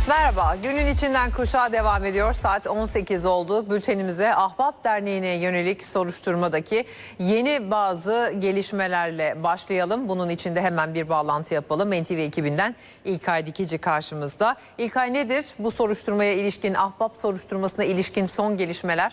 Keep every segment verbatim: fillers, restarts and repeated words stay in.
Merhaba, günün içinden kuşağa devam ediyor. Saat on sekiz oldu. Bültenimize Ahbap Derneği'ne yönelik soruşturmadaki yeni bazı gelişmelerle başlayalım. Bunun için de hemen bir bağlantı yapalım. N T V ekibinden İlkay Dikici karşımızda. İlkay, nedir bu soruşturmaya ilişkin, Ahbap soruşturmasına ilişkin son gelişmeler?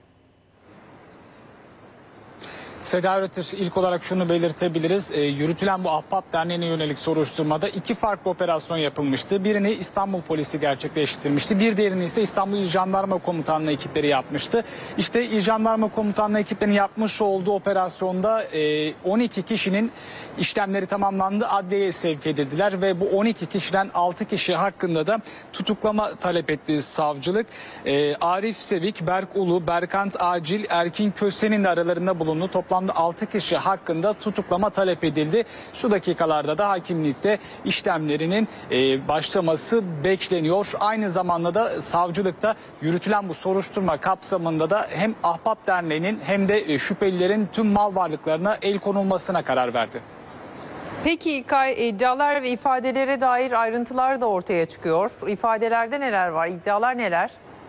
Seda Öğretir, ilk olarak şunu belirtebiliriz. E, yürütülen bu Ahbap Derneği'ne yönelik soruşturmada iki farklı operasyon yapılmıştı. Birini İstanbul Polisi gerçekleştirmişti. Bir diğerini ise İstanbul İl Jandarma Komutanlığı ekipleri yapmıştı. İşte İl Jandarma Komutanlığı ekiplerinin yapmış olduğu operasyonda e, on iki kişinin işlemleri tamamlandı. Adliyeye sevk edildiler ve bu on iki kişiden altı kişi hakkında da tutuklama talep etti savcılık. E, Arif Sevik, Berk Ulu, Berkant Acil, Erkin Köse'nin de aralarında bulunduğu toplam altı kişi hakkında tutuklama talep edildi. Şu dakikalarda da hakimlikte işlemlerinin e, başlaması bekleniyor. Aynı zamanda da savcılıkta yürütülen bu soruşturma kapsamında da hem Ahbap Derneği'nin hem de e, şüphelilerin tüm mal varlıklarına el konulmasına karar verdi. Peki İlkay, iddialar ve ifadelere dair ayrıntılar da ortaya çıkıyor. İfadelerde neler var, iddialar neler?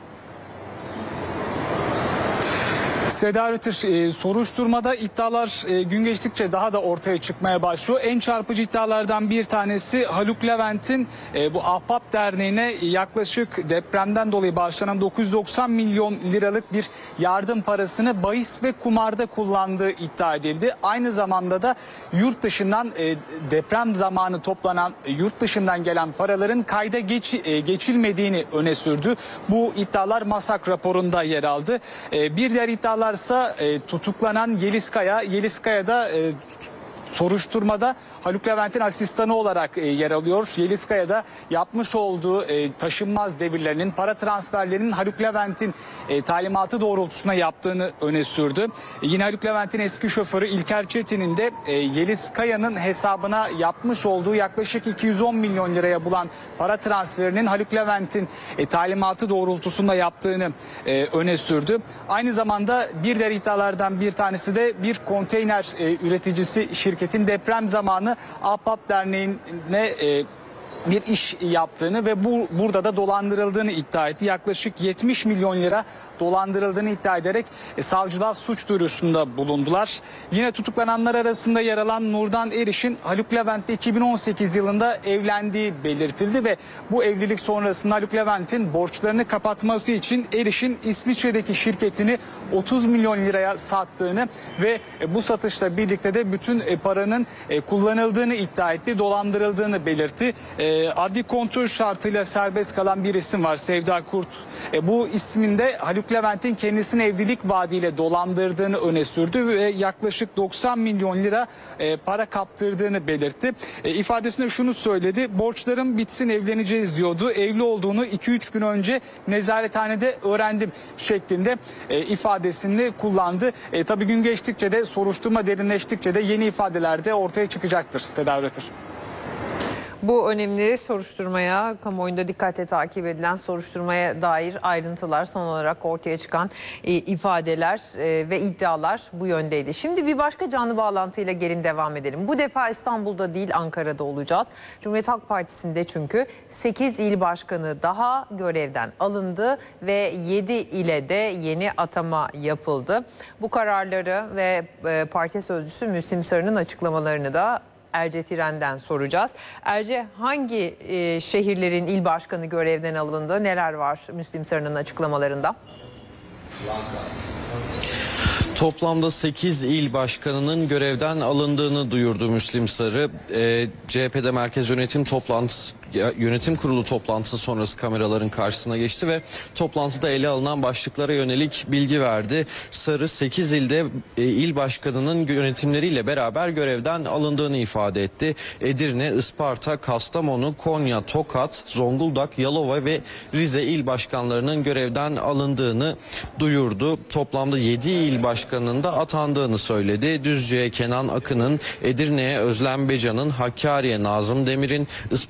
Seda Öğretir, e, soruşturmada iddialar e, gün geçtikçe daha da ortaya çıkmaya başlıyor. En çarpıcı iddialardan bir tanesi Haluk Levent'in e, bu Ahbap Derneği'ne yaklaşık depremden dolayı bağışlanan dokuz yüz doksan milyon liralık bir yardım parasını bahis ve kumarda kullandığı iddia edildi. Aynı zamanda da yurt dışından e, deprem zamanı toplanan e, yurt dışından gelen paraların kayda geç, e, geçilmediğini öne sürdü. Bu iddialar MASAK raporunda yer aldı. E, bir diğer iddialar ise e, tutuklanan Yeliz Kaya. Yeliz Kaya da e, soruşturmada Haluk Levent'in asistanı olarak e, yer alıyor. Yeliz Kaya da yapmış olduğu e, taşınmaz devirlerinin, para transferlerinin Haluk Levent'in e, talimatı doğrultusunda yaptığını öne sürdü. E, yine Haluk Levent'in eski şoförü İlker Çetin'in de e, Yeliz Kaya'nın hesabına yapmış olduğu yaklaşık iki yüz on milyon liraya bulan para transferinin Haluk Levent'in e, talimatı doğrultusunda yaptığını e, öne sürdü. Aynı zamanda bir diğer iddialardan bir tanesi de bir konteyner e, üreticisi şirketin deprem zamanı Ahbap Derneği'ne e, bir iş yaptığını ve bu burada da dolandırıldığını iddia etti. Yaklaşık yetmiş milyon lira dolandırıldığını iddia ederek e, savcılığa suç duyurusunda bulundular. Yine tutuklananlar arasında yer alan Nurdan Eriş'in Haluk Levent'le iki bin on sekiz yılında evlendiği belirtildi ve bu evlilik sonrasında Haluk Levent'in borçlarını kapatması için Eriş'in İsviçre'deki şirketini otuz milyon liraya sattığını ve e, bu satışla birlikte de bütün e, paranın e, kullanıldığını iddia etti, dolandırıldığını belirtti. E, adli kontrol şartıyla serbest kalan bir isim var, Sevda Kurt. E, bu isminde Haluk Levent'in kendisini evlilik vaadiyle dolandırdığını öne sürdü ve yaklaşık doksan milyon lira e, para kaptırdığını belirtti. E, ifadesinde şunu söyledi: borçlarım bitsin evleneceğiz diyordu. Evli olduğunu iki üç gün önce nezarethanede öğrendim şeklinde e, ifadesini kullandı. E, tabii gün geçtikçe de soruşturma derinleştikçe de yeni ifadeler de ortaya çıkacaktır Seda Öğretir. Bu önemli soruşturmaya, kamuoyunda dikkatle takip edilen soruşturmaya dair ayrıntılar, son olarak ortaya çıkan e, ifadeler e, ve iddialar bu yöndeydi. Şimdi bir başka canlı bağlantıyla gelin devam edelim. Bu defa İstanbul'da değil, Ankara'da olacağız. Cumhuriyet Halk Partisi'nde çünkü sekiz il başkanı daha görevden alındı ve yedi ile de yeni atama yapıldı. Bu kararları ve e, parti sözcüsü Müslim Sarı'nın açıklamalarını da Erce Tiren'den soracağız. Erce, hangi e, şehirlerin il başkanı görevden alındı? Neler var Müslim Sarı'nın açıklamalarında? Toplamda sekiz il başkanının görevden alındığını duyurdu Müslim Sarı. E, C H P'de Merkez Yönetim Toplantısı, Yönetim Kurulu toplantısı sonrası kameraların karşısına geçti ve toplantıda ele alınan başlıklara yönelik bilgi verdi. Sarı sekiz ilde e, il başkanının yönetimleriyle beraber görevden alındığını ifade etti. Edirne, Isparta, Kastamonu, Konya, Tokat, Zonguldak, Yalova ve Rize il başkanlarının görevden alındığını duyurdu. Toplamda yedi il başkanının da atandığını söyledi. Düzce'ye Kenan Akın'ın, Edirne'ye Özlem Becan'ın, Hakkari'ye Nazım Demir'in, Isparta'ya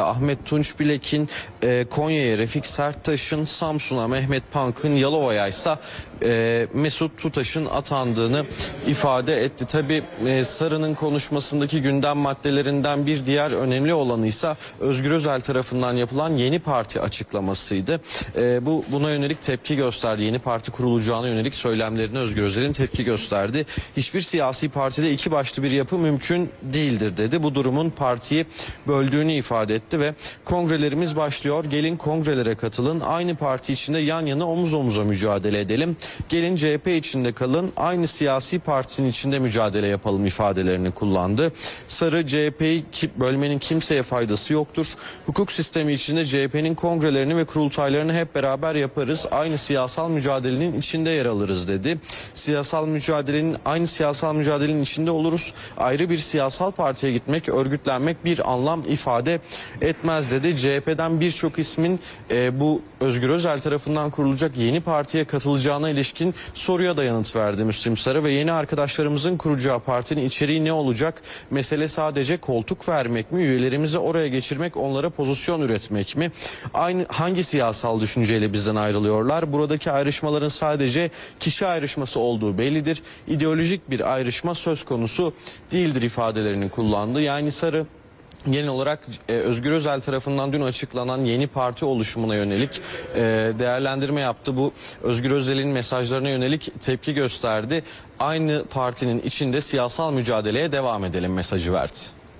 Ahmet Tunçbilek'in, e, Konya'ya Refik Serttaş'ın, Samsun'a Mehmet Pank'ın, Yalova'ya ise e, Mesut Tutaş'ın atandığını ifade etti. Tabii e, Sarı'nın konuşmasındaki gündem maddelerinden bir diğer önemli olanı ise Özgür Özel tarafından yapılan yeni parti açıklamasıydı. E, bu buna yönelik tepki gösterdi. Yeni parti kurulacağına yönelik söylemlerine Özgür Özel'in tepki gösterdi. Hiçbir siyasi partide iki başlı bir yapı mümkün değildir dedi. Bu durumun partiyi böldüğünü ifade etti ve kongrelerimiz başlıyor. Gelin kongrelere katılın. Aynı parti içinde yan yana omuz omuza mücadele edelim. Gelin C H P içinde kalın. Aynı siyasi partinin içinde mücadele yapalım ifadelerini kullandı. Sarı C H P'yi bölmenin kimseye faydası yoktur. Hukuk sistemi içinde C H P'nin kongrelerini ve kurultaylarını hep beraber yaparız. Aynı siyasal mücadelenin içinde yer alırız dedi. Siyasal mücadelenin aynı siyasal mücadelenin içinde oluruz. Ayrı bir siyasal partiye gitmek, örgütlenmek bir anlam ifade etmez dedi. C H P'den birçok ismin e, bu Özgür Özel tarafından kurulacak yeni partiye katılacağına ilişkin soruya da yanıt verdi Müslim Sarı ve yeni arkadaşlarımızın kuracağı partinin içeriği ne olacak? Mesele sadece koltuk vermek mi? Üyelerimizi oraya geçirmek, onlara pozisyon üretmek mi? Aynı hangi siyasal düşünceyle bizden ayrılıyorlar? Buradaki ayrışmaların sadece kişi ayrışması olduğu bellidir. İdeolojik bir ayrışma söz konusu değildir ifadelerini kullandı. Yani Sarı genel olarak e, Özgür Özel tarafından dün açıklanan yeni parti oluşumuna yönelik e, değerlendirme yaptı. Bu Özgür Özel'in mesajlarına yönelik tepki gösterdi. Aynı partinin içinde siyasal mücadeleye devam edelim mesajı verdi.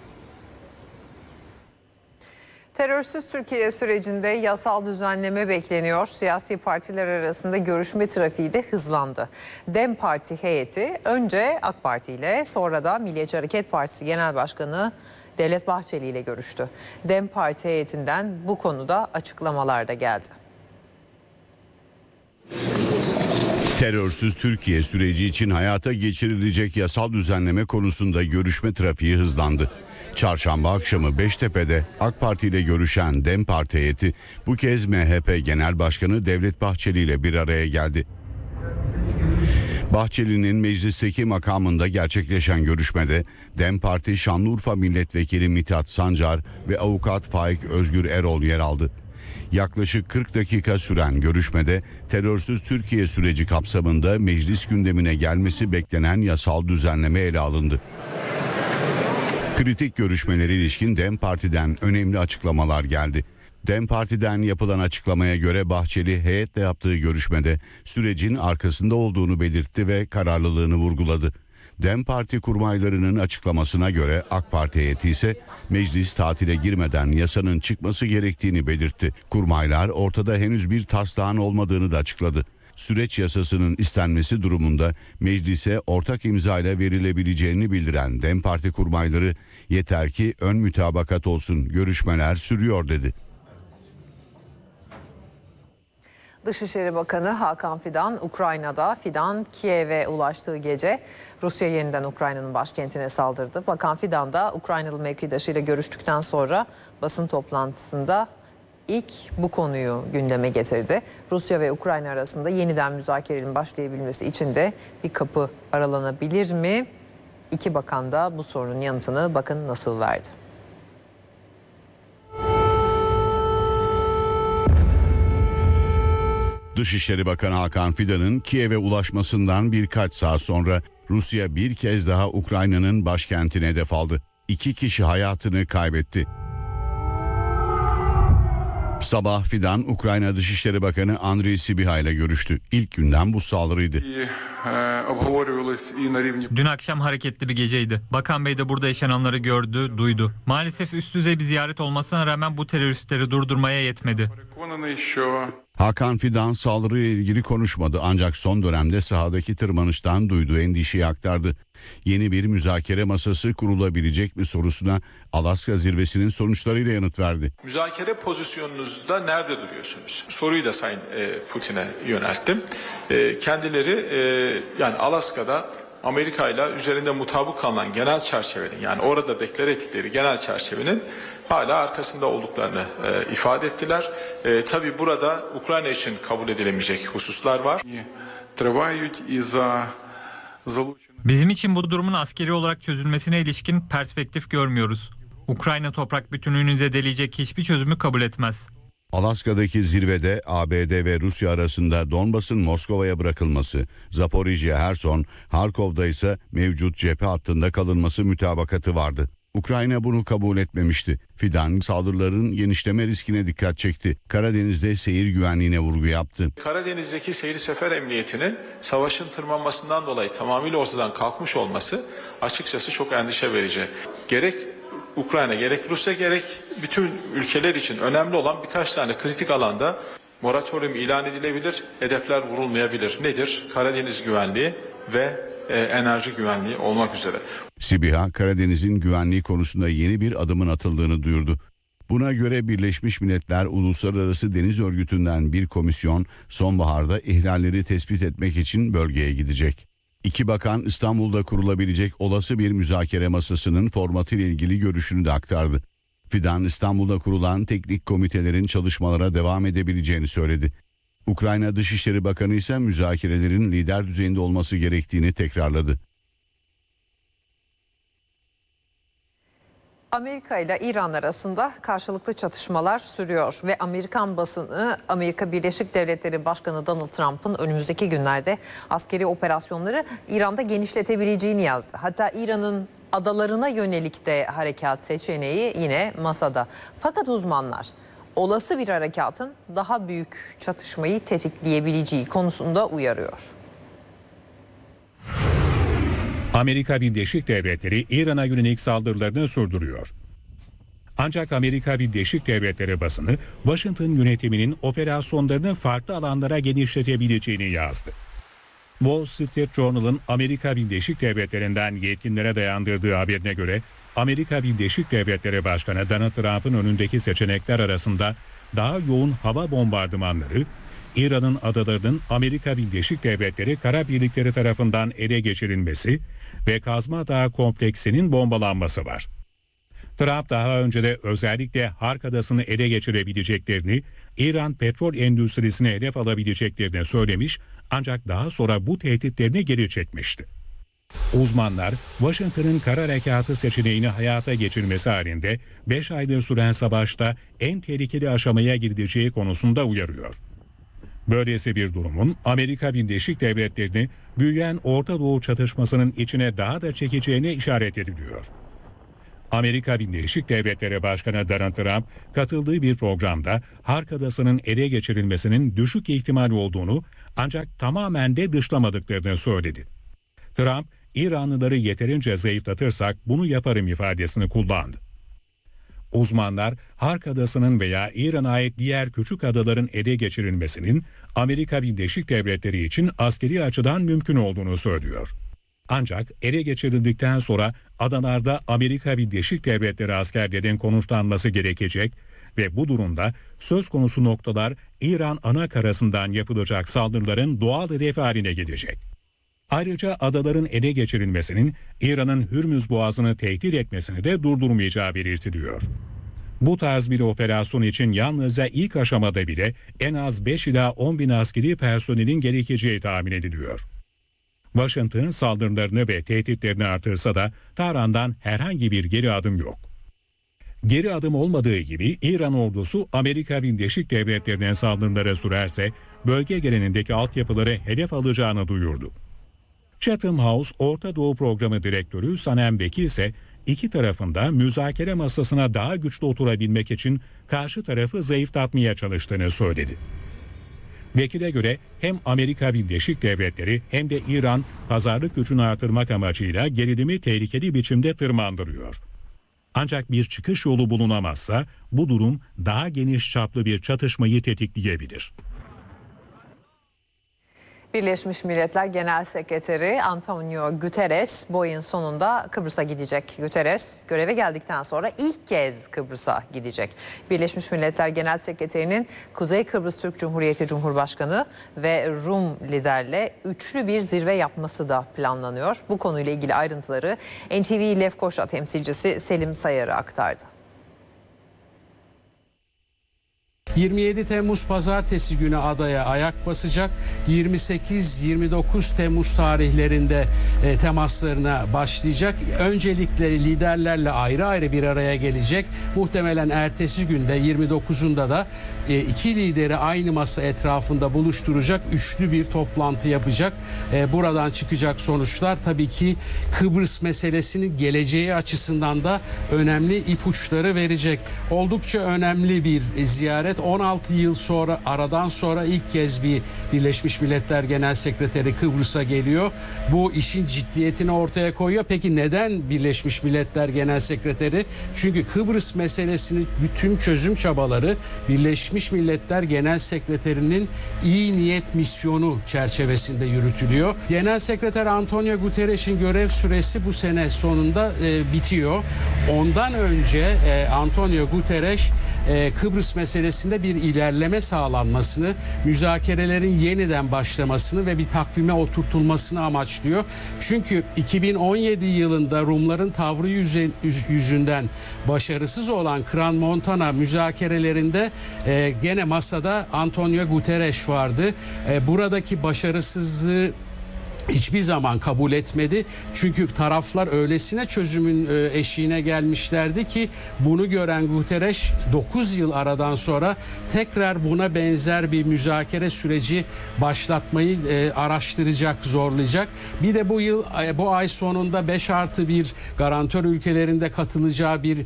Terörsüz Türkiye sürecinde yasal düzenleme bekleniyor. Siyasi partiler arasında görüşme trafiği de hızlandı. DEM Parti heyeti önce AK Parti ile sonra da Milliyetçi Hareket Partisi Genel Başkanı Devlet Bahçeli ile görüştü. DEM Parti heyetinden bu konuda açıklamalar da geldi. Terörsüz Türkiye süreci için hayata geçirilecek yasal düzenleme konusunda görüşme trafiği hızlandı. Çarşamba akşamı Beştepe'de AK Parti ile görüşen DEM Parti heyeti bu kez M H P Genel Başkanı Devlet Bahçeli ile bir araya geldi. Bahçeli'nin meclisteki makamında gerçekleşen görüşmede DEM Parti Şanlıurfa Milletvekili Mithat Sancar ve avukat Faik Özgür Erol yer aldı. Yaklaşık kırk dakika süren görüşmede terörsüz Türkiye süreci kapsamında meclis gündemine gelmesi beklenen yasal düzenleme ele alındı. Kritik görüşmelere ilişkin DEM Parti'den önemli açıklamalar geldi. DEM Parti'den yapılan açıklamaya göre Bahçeli heyetle yaptığı görüşmede sürecin arkasında olduğunu belirtti ve kararlılığını vurguladı. DEM Parti kurmaylarının açıklamasına göre AK Parti heyeti ise meclis tatile girmeden yasanın çıkması gerektiğini belirtti. Kurmaylar ortada henüz bir taslağın olmadığını da açıkladı. Süreç yasasının istenmesi durumunda meclise ortak imzayla verilebileceğini bildiren DEM Parti kurmayları yeter ki ön mütabakat olsun, görüşmeler sürüyor dedi. Dışişleri Bakanı Hakan Fidan, Ukrayna'da. Fidan, Kiev'e ulaştığı gece Rusya yeniden Ukrayna'nın başkentine saldırdı. Bakan Fidan da Ukraynalı mevkidaşıyla görüştükten sonra basın toplantısında ilk bu konuyu gündeme getirdi. Rusya ve Ukrayna arasında yeniden müzakerenin başlayabilmesi için de bir kapı aralanabilir mi? İki bakan da bu sorunun yanıtını bakın nasıl verdi. Dışişleri Bakanı Hakan Fidan'ın Kiev'e ulaşmasından birkaç saat sonra Rusya bir kez daha Ukrayna'nın başkentine hedef aldı. İki kişi hayatını kaybetti. Sabah Fidan, Ukrayna Dışişleri Bakanı Andriy Sybiha ile görüştü. İlk günden bu saldırıydı. Dün akşam hareketli bir geceydi. Bakan Bey de burada yaşananları gördü, duydu. Maalesef üst düzey bir ziyaret olmasına rağmen bu teröristleri durdurmaya yetmedi. Hakan Fidan saldırıyla ilgili konuşmadı ancak son dönemde sahadaki tırmanıştan duyduğu endişeyi aktardı. Yeni bir müzakere masası kurulabilecek mi sorusuna Alaska zirvesinin sonuçlarıyla yanıt verdi. Müzakere pozisyonunuzda nerede duruyorsunuz? Soruyu da Sayın Putin'e yönelttim. Kendileri yani Alaska'da Amerika ile üzerinde mutabık kalınan genel çerçevenin, yani orada deklare ettikleri genel çerçevenin hala arkasında olduklarını e, ifade ettiler. E, tabii burada Ukrayna için kabul edilemeyecek hususlar var. Bizim için bu durumun askeri olarak çözülmesine ilişkin perspektif görmüyoruz. Ukrayna toprak bütünlüğünü zedeleyecek hiçbir çözümü kabul etmez. Alaska'daki zirvede A B D ve Rusya arasında Donbas'ın Moskova'ya bırakılması, Zaporijye, Herson, Harkov'da ise mevcut cephe hattında kalınması mütabakatı vardı. Ukrayna bunu kabul etmemişti. Fidan saldırıların genişleme riskine dikkat çekti. Karadeniz'de seyir güvenliğine vurgu yaptı. Karadeniz'deki seyir sefer emniyetinin savaşın tırmanmasından dolayı tamamıyla ortadan kalkmış olması açıkçası çok endişe verici. Gerek Ukrayna, gerek Rusya, gerek bütün ülkeler için önemli olan birkaç tane kritik alanda moratorium ilan edilebilir, hedefler vurulmayabilir. Nedir? Karadeniz güvenliği ve e, enerji güvenliği olmak üzere. Sibiha, Karadeniz'in güvenliği konusunda yeni bir adımın atıldığını duyurdu. Buna göre Birleşmiş Milletler Uluslararası Deniz Örgütü'nden bir komisyon sonbaharda ihlalleri tespit etmek için bölgeye gidecek. İki bakan İstanbul'da kurulabilecek olası bir müzakere masasının formatıyla ilgili görüşünü de aktardı. Fidan, İstanbul'da kurulan teknik komitelerin çalışmalara devam edebileceğini söyledi. Ukrayna Dışişleri Bakanı ise müzakerelerin lider düzeyinde olması gerektiğini tekrarladı. Amerika ile İran arasında karşılıklı çatışmalar sürüyor ve Amerikan basını Amerika Birleşik Devletleri Başkanı Donald Trump'ın önümüzdeki günlerde askeri operasyonları İran'da genişletebileceğini yazdı. Hatta İran'ın adalarına yönelik de harekat seçeneği yine masada. Fakat uzmanlar olası bir harekatın daha büyük çatışmayı tetikleyebileceği konusunda uyarıyor. Amerika Birleşik Devletleri İran'a yönelik saldırılarını sürdürüyor. Ancak Amerika Birleşik Devletleri basını Washington yönetiminin operasyonlarını farklı alanlara genişletebileceğini yazdı. Wall Street Journal'ın Amerika Birleşik Devletleri'nden yetkililere dayandırdığı haberine göre Amerika Birleşik Devletleri Başkanı Donald Trump'ın önündeki seçenekler arasında daha yoğun hava bombardımanları, İran'ın adalarının Amerika Birleşik Devletleri kara birlikleri tarafından ele geçirilmesi ve Kazma Dağı kompleksinin bombalanması var. Trump daha önce de özellikle Hark Adası'nı ele geçirebileceklerini, İran petrol endüstrisine hedef alabileceklerini söylemiş, ancak daha sonra bu tehditlerini geri çekmişti. Uzmanlar, Washington'ın kara harekatı seçeneğini hayata geçirmesi halinde beş aydır süren savaşta en tehlikeli aşamaya gideceği konusunda uyarıyor. Böylesi bir durumun Amerika Birleşik Devletleri'ni büyüyen Orta Doğu çatışmasının içine daha da çekeceğine işaret ediliyor. Amerika Birleşik Devletleri Başkanı Donald Trump katıldığı bir programda Hark Adası'nın ele geçirilmesinin düşük ihtimal olduğunu ancak tamamen de dışlamadıklarını söyledi. Trump, İranlıları yeterince zayıflatırsak bunu yaparım ifadesini kullandı. Uzmanlar, Hark Adası'nın veya İran'a ait diğer küçük adaların ele geçirilmesinin Amerika Birleşik Devletleri için askeri açıdan mümkün olduğunu söylüyor. Ancak ele geçirildikten sonra adalarda Amerika Birleşik Devletleri askerlerin konuşlanması gerekecek ve bu durumda söz konusu noktalar İran ana karasından yapılacak saldırıların doğal hedefi haline gelecek. Ayrıca adaların ele geçirilmesinin İran'ın Hürmüz Boğazı'nı tehdit etmesini de durdurmayacağı belirtiliyor. Bu tarz bir operasyon için yalnızca ilk aşamada bile en az beş ila on bin askeri personelin gerekeceği tahmin ediliyor. Washington saldırılarını ve tehditlerini artırsa da Tahran'dan herhangi bir geri adım yok. Geri adım olmadığı gibi İran ordusu Amerika Birleşik Devletleri'ne saldırılara sürerse bölge genelindeki altyapıları hedef alacağını duyurdu. Chatham House Orta Doğu Programı Direktörü Sanem Beki ise iki tarafında müzakere masasına daha güçlü oturabilmek için karşı tarafı zayıflatmaya çalıştığını söyledi. Vekile göre hem Amerika Birleşik Devletleri hem de İran pazarlık gücünü artırmak amacıyla gerilimi tehlikeli biçimde tırmandırıyor. Ancak bir çıkış yolu bulunamazsa bu durum daha geniş çaplı bir çatışmayı tetikleyebilir. Birleşmiş Milletler Genel Sekreteri Antonio Guterres bu ayın sonunda Kıbrıs'a gidecek. Guterres göreve geldikten sonra ilk kez Kıbrıs'a gidecek. Birleşmiş Milletler Genel Sekreteri'nin Kuzey Kıbrıs Türk Cumhuriyeti Cumhurbaşkanı ve Rum liderle üçlü bir zirve yapması da planlanıyor. Bu konuyla ilgili ayrıntıları N T V Lefkoşa temsilcisi Selim Sayar'a aktardı. yirmi yedi Temmuz pazartesi günü adaya ayak basacak. yirmi sekiz yirmi dokuz Temmuz tarihlerinde e, temaslarına başlayacak. Öncelikle liderlerle ayrı ayrı bir araya gelecek. Muhtemelen ertesi günde yirmi dokuzunda da e, iki lideri aynı masa etrafında buluşturacak, üçlü bir toplantı yapacak. E, buradan çıkacak sonuçlar tabii ki Kıbrıs meselesinin geleceği açısından da önemli ipuçları verecek. Oldukça önemli bir ziyaret. on altı yıl sonra, aradan sonra ilk kez bir Birleşmiş Milletler Genel Sekreteri Kıbrıs'a geliyor. Bu işin ciddiyetini ortaya koyuyor. Peki neden Birleşmiş Milletler Genel Sekreteri? Çünkü Kıbrıs meselesinin bütün çözüm çabaları Birleşmiş Milletler Genel Sekreteri'nin iyi niyet misyonu çerçevesinde yürütülüyor. Genel Sekreter Antonio Guterres'in görev süresi bu sene sonunda e, bitiyor. Ondan önce e, Antonio Guterres e, Kıbrıs meselesinde bir ilerleme sağlanmasını, müzakerelerin yeniden başlamasını ve bir takvime oturtulmasını amaçlıyor. Çünkü iki bin on yedi yılında Rumların tavrı yüzünden başarısız olan Crans-Montana müzakerelerinde e, gene masada Antonio Guterres vardı. E, buradaki başarısızlığı hiçbir zaman kabul etmedi. Çünkü taraflar öylesine çözümün eşiğine gelmişlerdi ki bunu gören Guterres dokuz yıl aradan sonra tekrar buna benzer bir müzakere süreci başlatmayı araştıracak, zorlayacak. Bir de bu yıl, bu ay sonunda beş artı bir garantör ülkelerinde katılacağı bir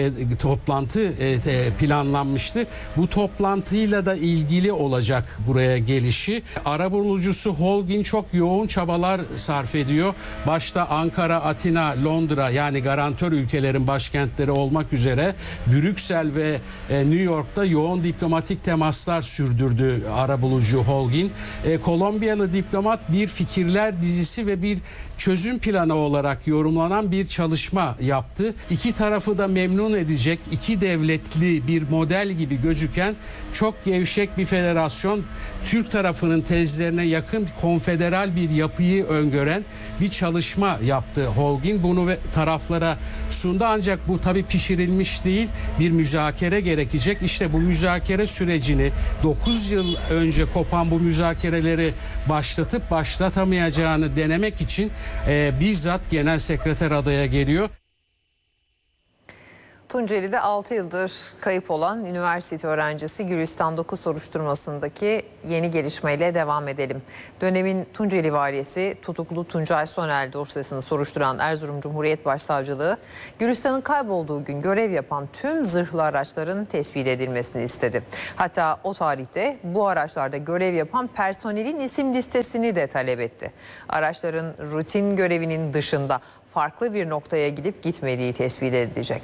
toplantı planlanmıştı. Bu toplantıyla da ilgili olacak buraya gelişi. Arabulucusu Holguin çok yoğun çaba sarf ediyor. Başta Ankara, Atina, Londra yani garantör ülkelerin başkentleri olmak üzere Brüksel ve New York'ta yoğun diplomatik temaslar sürdürdü arabulucu Holguin. E, Kolombiyalı diplomat bir fikirler dizisi ve bir çözüm planı olarak yorumlanan bir çalışma yaptı. İki tarafı da memnun edecek, iki devletli bir model gibi gözüken çok gevşek bir federasyon, Türk tarafının tezlerine yakın konfederal bir yapıyı öngören bir çalışma yaptı Holguin. Bunu ve taraflara sundu ancak bu tabii pişirilmiş değil, bir müzakere gerekecek. İşte bu müzakere sürecini dokuz yıl önce kopan bu müzakereleri başlatıp başlatamayacağını denemek için e, bizzat Genel Sekreter adaya geliyor. Tunceli'de altı yıldır kayıp olan üniversite öğrencisi Gülistan dokuz soruşturmasındaki yeni gelişmeyle devam edelim. Dönemin Tunceli valisi tutuklu Tuncay Sonel dosyasını soruşturan Erzurum Cumhuriyet Başsavcılığı, Gülistan'ın kaybolduğu gün görev yapan tüm zırhlı araçların tespit edilmesini istedi. Hatta o tarihte bu araçlarda görev yapan personelin isim listesini de talep etti. Araçların rutin görevinin dışında farklı bir noktaya gidip gitmediği tespit edilecek.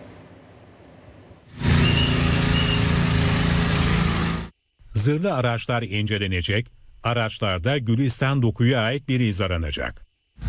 Zırhlı araçlar incelenecek, araçlarda Gülistan dokuya ait bir iz aranacak.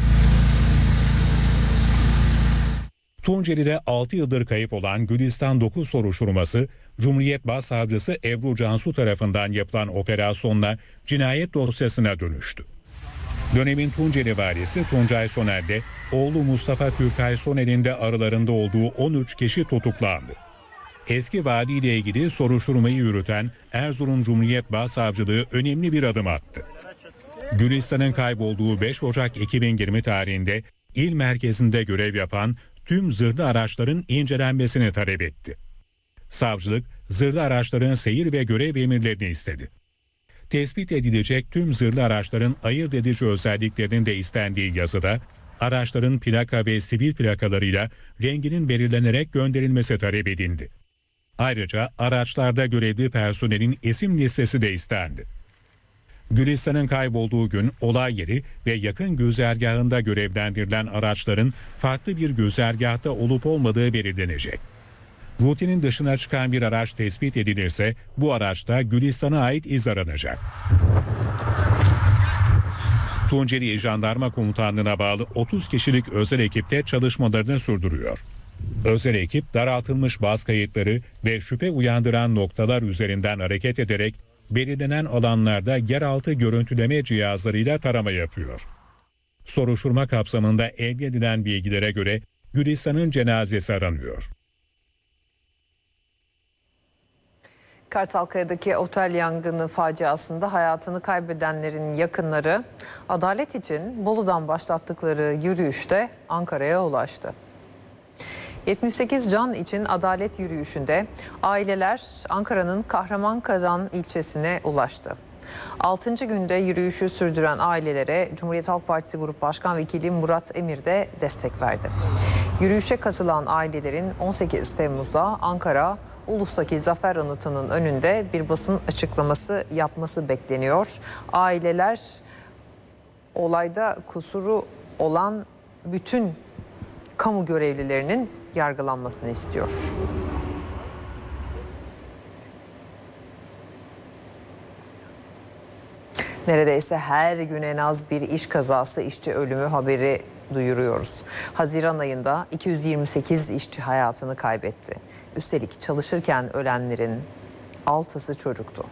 Tunceli'de altı yıldır kayıp olan Gülistan dokuz soruşturması, Cumhuriyet Başsavcısı Ebru Cansu tarafından yapılan operasyonla cinayet dosyasına dönüştü. Dönemin Tunceli valisi Tuncay Sonel'de oğlu Mustafa Türkay Sonel'in de aralarında olduğu on üç kişi tutuklandı. Eski valiyle ilgili soruşturmayı yürüten Erzurum Cumhuriyet Başsavcılığı önemli bir adım attı. Gülistan'ın kaybolduğu beş Ocak iki bin yirmi tarihinde il merkezinde görev yapan tüm zırhlı araçların incelenmesini talep etti. Savcılık, zırhlı araçların seyir ve görev emirlerini istedi. Tespit edilecek tüm zırhlı araçların ayırt edici özelliklerinin de istendiği yazıda, araçların plaka ve sivil plakalarıyla renginin belirlenerek gönderilmesi talep edildi. Ayrıca araçlarda görevli personelin isim listesi de istendi. Gülistan'ın kaybolduğu gün olay yeri ve yakın güzergahında görevlendirilen araçların farklı bir güzergahta olup olmadığı belirlenecek. Rutinin dışına çıkan bir araç tespit edilirse bu araçta Gülistan'a ait iz aranacak. Tunceli Jandarma Komutanlığı'na bağlı otuz kişilik özel ekipte çalışmalarını sürdürüyor. Özel ekip daraltılmış baz kayıtları ve şüphe uyandıran noktalar üzerinden hareket ederek belirlenen alanlarda yeraltı görüntüleme cihazlarıyla tarama yapıyor. Soruşturma kapsamında elde edilen bilgilere göre Gülistan'ın cenazesi aranıyor. Kartalkaya'daki otel yangını faciasında hayatını kaybedenlerin yakınları adalet için Bolu'dan başlattıkları yürüyüşte Ankara'ya ulaştı. yetmiş sekiz can için adalet yürüyüşünde aileler Ankara'nın Kahramanmaraş ilçesine ulaştı. altıncı günde yürüyüşü sürdüren ailelere Cumhuriyet Halk Partisi Grup Başkan Vekili Murat Emir de destek verdi. Yürüyüşe katılan ailelerin on sekiz Temmuz'da Ankara Ulus'taki Zafer Anıtı'nın önünde bir basın açıklaması yapması bekleniyor. Aileler olayda kusuru olan bütün kamu görevlilerinin yargılanmasını istiyor. Neredeyse her gün en az bir iş kazası, işçi ölümü haberi duyuruyoruz. Haziran ayında iki yüz yirmi sekiz işçi hayatını kaybetti. Üstelik çalışırken ölenlerin altısı çocuktu.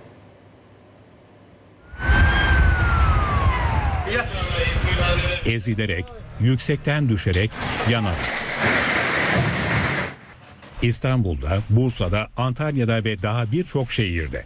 Ezilerek, yüksekten düşerek, yanarak. İstanbul'da, Bursa'da, Antalya'da ve daha birçok şehirde.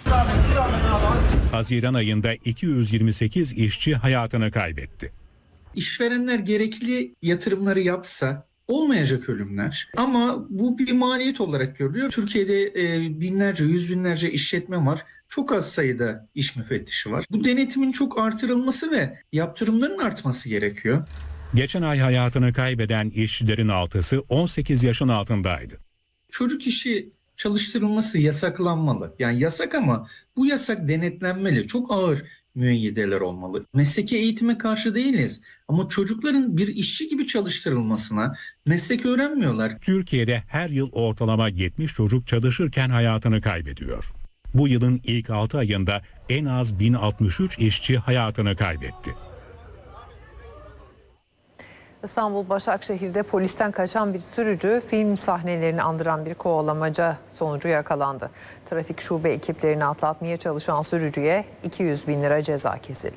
Haziran ayında iki yüz yirmi sekiz işçi hayatını kaybetti. İşverenler gerekli yatırımları yapsa olmayacak ölümler, ama bu bir maliyet olarak görülüyor. Türkiye'de e, binlerce, yüz binlerce işletme var. Çok az sayıda iş müfettişi var. Bu denetimin çok artırılması ve yaptırımların artması gerekiyor. Geçen ay hayatını kaybeden işçilerin altısı on sekiz yaşın altındaydı. Çocuk işi çalıştırılması yasaklanmalı. Yani yasak, ama bu yasak denetlenmeli. Çok ağır müeyyideler olmalı. Mesleki eğitime karşı değiliz, ama çocukların bir işçi gibi çalıştırılmasına, meslek öğrenmiyorlar. Türkiye'de her yıl ortalama yetmiş çocuk çalışırken hayatını kaybediyor. Bu yılın ilk altı ayında en az bin altmış üç işçi hayatını kaybetti. İstanbul Başakşehir'de polisten kaçan bir sürücü film sahnelerini andıran bir kovalamaca sonucu yakalandı. Trafik şube ekiplerini atlatmaya çalışan sürücüye iki yüz bin lira ceza kesildi.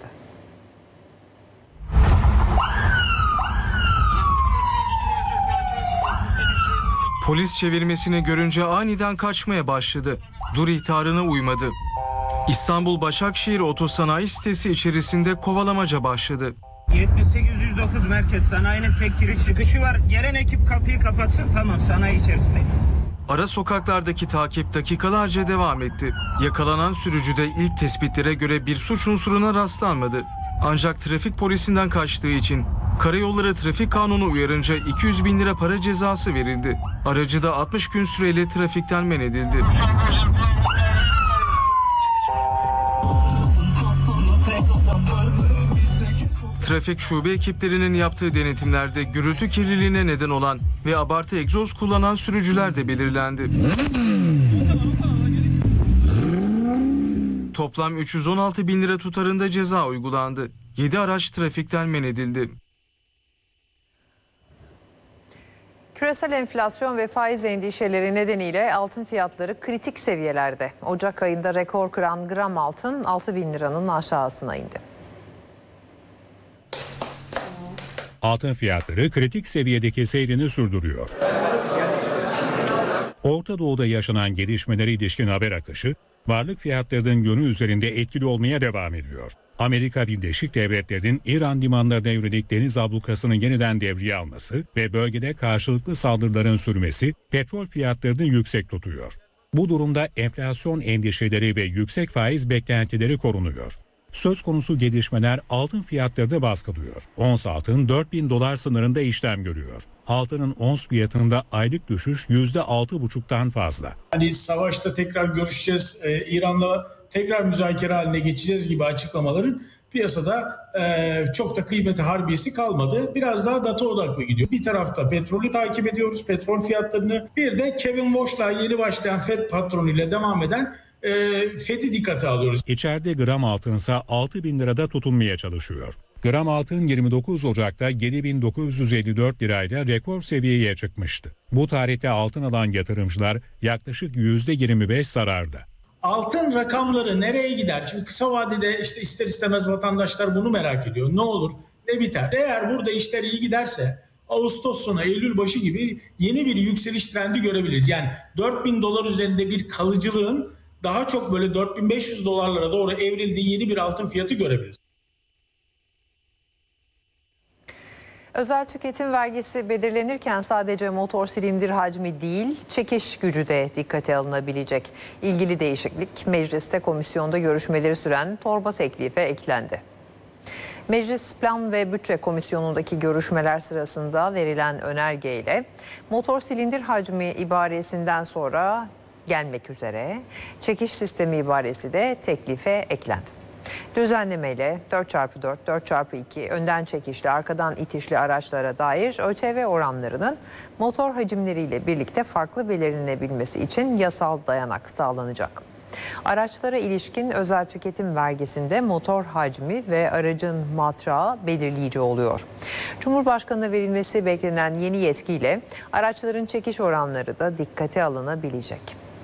Polis çevirmesini görünce aniden kaçmaya başladı. Dur ihtarına uymadı. İstanbul Başakşehir Otosanayi sitesi içerisinde kovalamaca başladı. yetmiş sekiz yüz dokuz merkez sanayinin tek giriş çıkışı var. Gelen ekip kapıyı kapatsın, tamam, sanayi içerisindeyim. Ara sokaklardaki takip dakikalarca devam etti. Yakalanan sürücüde ilk tespitlere göre bir suç unsuruna rastlanmadı. Ancak trafik polisinden kaçtığı için Karayolları Trafik Kanunu uyarınca iki yüz bin lira para cezası verildi. Aracı da altmış gün süreyle trafikten men edildi. Trafik şube ekiplerinin yaptığı denetimlerde gürültü kirliliğine neden olan ve abartı egzoz kullanan sürücüler de belirlendi. Toplam üç yüz on altı bin lira tutarında ceza uygulandı. yedi araç trafikten men edildi. Küresel enflasyon ve faiz endişeleri nedeniyle altın fiyatları kritik seviyelerde. Ocak ayında rekor kıran gram altın altı bin liranın aşağısına indi. Altın fiyatları kritik seviyedeki seyrini sürdürüyor. Orta Doğu'da yaşanan gelişmelere ilişkin haber akışı, varlık fiyatlarının yönü üzerinde etkili olmaya devam ediyor. Amerika Birleşik Devletleri'nin İran limanlarına yönelik deniz ablukasını yeniden devreye alması ve bölgede karşılıklı saldırıların sürmesi petrol fiyatlarını yüksek tutuyor. Bu durumda enflasyon endişeleri ve yüksek faiz beklentileri korunuyor. Söz konusu gelişmeler altın fiyatlarını baskılıyor. Ons altın dört bin dolar sınırında işlem görüyor. Altının ons fiyatında aylık düşüş yüzde altı buçuktan fazla. Hani savaşta tekrar görüşeceğiz, e, İran'la tekrar müzakere haline geçeceğiz gibi açıklamaların piyasada e, çok da kıymeti harbiyesi kalmadı. Biraz daha data odaklı gidiyor. Bir tarafta petrolü takip ediyoruz, petrol fiyatlarını. Bir de Kevin Walsh'la yeni başlayan Fed patronuyla devam eden e, Fed'i dikkate alıyoruz. İçeride gram altınsa altı bin lirada tutunmaya çalışıyor. Gram altın yirmi dokuz Ocak'ta yedi bin dokuz yüz elli dört lirayla rekor seviyeye çıkmıştı. Bu tarihte altın alan yatırımcılar yaklaşık yüzde yirmi beş zararda. Altın rakamları nereye gider? Şimdi kısa vadede işte ister istemez vatandaşlar bunu merak ediyor. Ne olur, ne biter? Eğer burada işler iyi giderse, Ağustos sonu, Eylül başı gibi yeni bir yükseliş trendi görebiliriz. Yani dört bin dolar üzerinde bir kalıcılığın daha çok böyle dört bin beş yüz dolarlara doğru evrildiği yeni bir altın fiyatı görebiliriz. Özel tüketim vergisi belirlenirken sadece motor silindir hacmi değil, çekiş gücü de dikkate alınabilecek. İlgili değişiklik mecliste komisyonda görüşmeleri süren torba teklife eklendi. Meclis Plan ve Bütçe Komisyonu'ndaki görüşmeler sırasında verilen önergeyle motor silindir hacmi ibaresinden sonra gelmek üzere çekiş sistemi ibaresi de teklife eklendi. Düzenlemeyle dört çarpı dört, dört çarpı iki önden çekişli, arkadan itişli araçlara dair ÖTV oranlarının motor hacimleriyle birlikte farklı belirlenebilmesi için yasal dayanak sağlanacak. Araçlara ilişkin özel tüketim vergisinde motor hacmi ve aracın matrağı belirleyici oluyor. Cumhurbaşkanı'na verilmesi beklenen yeni yetkiyle araçların çekiş oranları da dikkate alınabilecek.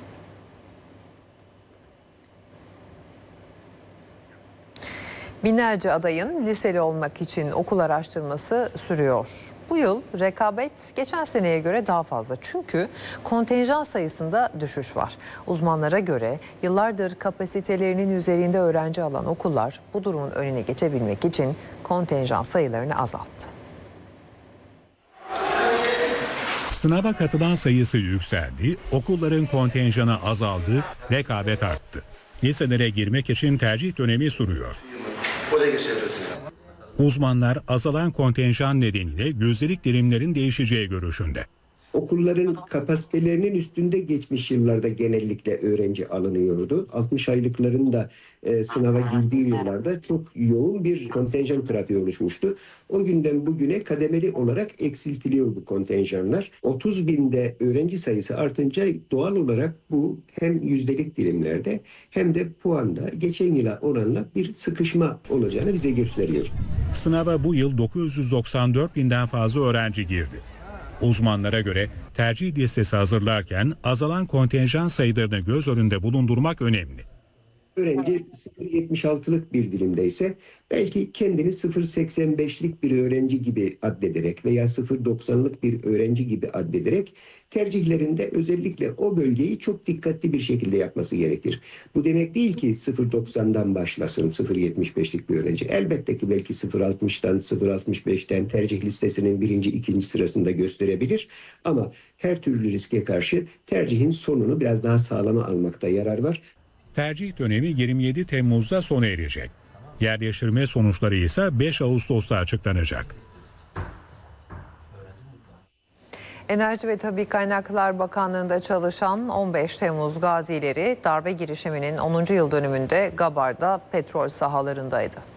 Binlerce adayın liseli olmak için okul araştırması sürüyor. Bu yıl rekabet geçen seneye göre daha fazla çünkü kontenjan sayısında düşüş var. Uzmanlara göre yıllardır kapasitelerinin üzerinde öğrenci alan okullar bu durumun önüne geçebilmek için kontenjan sayılarını azalttı. Sınava katılan sayısı yükseldi, okulların kontenjanı azaldı, rekabet arttı. Liselere girmek için tercih dönemi sürüyor. Uzmanlar azalan kontenjan nedeniyle yüzdelik dilimlerin değişeceği görüşünde. Okulların kapasitelerinin üstünde geçmiş yıllarda genellikle öğrenci alınıyordu. altmış aylıkların da e, sınava girdiği yıllarda çok yoğun bir kontenjan trafiği oluşmuştu. O günden bugüne kademeli olarak eksiltiliyor bu kontenjanlar. otuz binde öğrenci sayısı artınca doğal olarak bu hem yüzdelik dilimlerde hem de puanda geçen yıla oranla bir sıkışma olacağını bize gösteriyor. Sınava bu yıl dokuz yüz doksan dört binden fazla öğrenci girdi. Uzmanlara göre tercih listesi hazırlarken azalan kontenjan sayılarını göz önünde bulundurmak önemli. Öğrenci sıfır virgül yetmiş altılık bir dilimdeyse belki kendini sıfır virgül seksen beşlik bir öğrenci gibi addederek veya sıfır virgül doksanlık bir öğrenci gibi addederek tercihlerinde özellikle o bölgeyi çok dikkatli bir şekilde yapması gerekir. Bu demek değil ki sıfır virgül doksandan başlasın sıfır virgül yetmiş beşlik bir öğrenci. Elbette ki belki sıfır virgül altmıştan sıfır virgül altmış beşten tercih listesinin birinci, ikinci sırasında gösterebilir. Ama her türlü riske karşı tercihin sonunu biraz daha sağlama almakta yarar var. Tercih dönemi yirmi yedi Temmuz'da sona erecek. Yerleştirme sonuçları ise beş Ağustos'ta açıklanacak. Enerji ve Tabii Kaynaklar Bakanlığı'nda çalışan on beş Temmuz gazileri darbe girişiminin onuncu yıl dönümünde Gabar'da petrol sahalarındaydı.